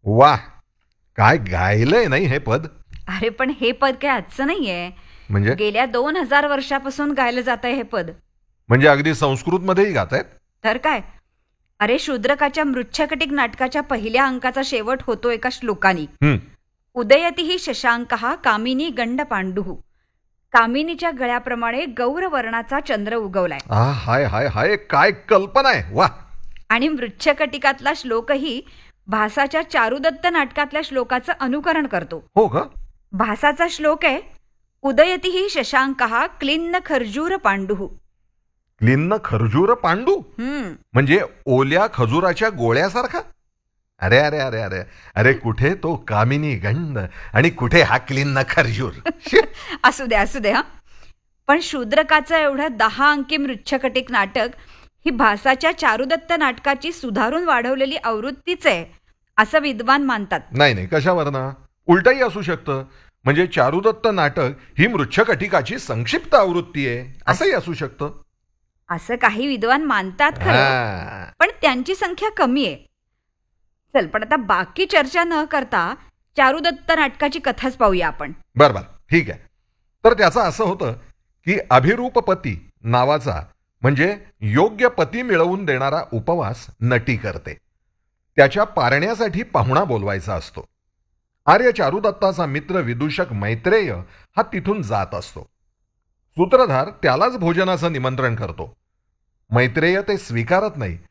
वा, काय गायलंय नाही हे पद. अरे पण हे पद काय आजचं नाहीये. म्हणजे गेल्या 2000 वर्षापासून गायलं जात आहे हे पद. म्हणजे अगदी संस्कृत मध्येही गातायत. तर काय. अरे शूद्रकाच्या मृच्छकटिक नाटकाच्या पहिल्या अंकाचा शेवट होतो एका श्लोकानी. उदयती ही शशांकहा कामिनी गंड पांडुः. कामिनीच्या गळ्याप्रमाणे गौरवर्णाचा चंद्र उगवलाय. हाय हाय हाय, काय कल्पना आहे. वा. आणि मृच्छकटिकातला श्लोकही भासाच्या चारुदत्त नाटकातल्या श्लोकाचं अनुकरण करतो. हो का. भासाचा श्लोक आहे, उदयती ही शशांकहा क्लिन्न खर्जूर पांडुः. क्लिन्न खर्जूर पांडू म्हणजे ओल्या खजुराच्या गोळ्यासारखा. अरे अरे अरे अरे अरे, कुठे तो कामिनी गंड आणि कुठे हा क्लिन्न खर्जूर. असू दे हा. पण शूद्रकाचं एवढं 10 अंकी मृच्छकटिक नाटक ही भासाच्या चारुदत्त नाटकाची सुधारून वाढवलेली आवृत्तीच आहे असं विद्वान मानतात. नाही, कशावर ना, उलटही असू शकतं. म्हणजे चारुदत्त नाटक ही मृच्छकटिकाची संक्षिप्त आवृत्ती आहे असंही असू शकतं. असं काही विद्वान मानतात खरं, पण त्यांची संख्या कमी आहे. चल, पण आता बाकी चर्चा न करता चारुदत्त नाटकाची कथाच पाहूया आपण. बरं, ठीक आहे. तर त्याचं असं होतं की अभिरूपपती नावाचा म्हणजे योग्य पती मिळवून देणारा उपवास नटी करते. त्याच्या पारण्यासाठी पाहुणा बोलवायचा असतो. आर्य चारुदत्ताचा मित्र विदूषक मैत्रेय हा तिथून जात असतो. सूत्रधार त्यालाच भोजनाचं निमंत्रण करतो. मैत्रेय ते स्वीकारत नाही